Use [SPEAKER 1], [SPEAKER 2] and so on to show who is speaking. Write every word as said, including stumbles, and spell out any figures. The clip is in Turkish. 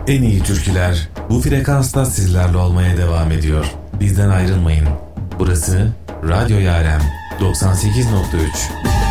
[SPEAKER 1] En iyi türküler bu frekansta sizlerle olmaya devam ediyor. Bizden ayrılmayın. Burası Radyo Yarem doksan sekiz nokta üç.